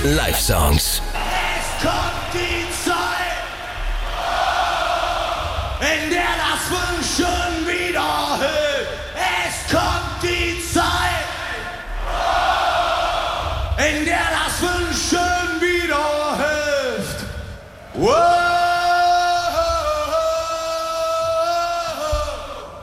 Live-Songs. Es kommt die Zeit, in der das Wünschen wieder hilft.